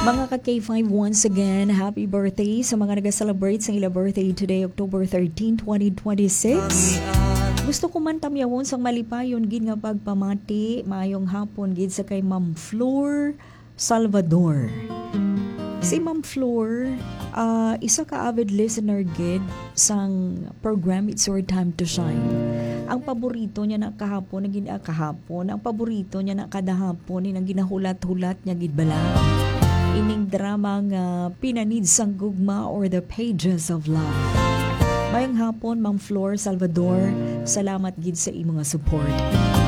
Mga ka-K5 once again, happy birthday sa mga nag-celebrate sa ila birthday today, October 13, 2026. Gusto ko man tamyawon sang malipayon gid nga pagpamati, maayong hapon gid sa kay Ma'am Flor Salvador. Si Ma'am Flor, isa ka avid listener gid sang program It's Your Time to Shine. Ang paborito niya na kahapon, ang paborito niya na kada hapon, ang ginahulat-hulat niya gid bala. Ining drama nga Pinanid sang Gugma or The Pages of Love. Mayang hapon, Ma'am Flor Salvador, salamat gid sa imong support.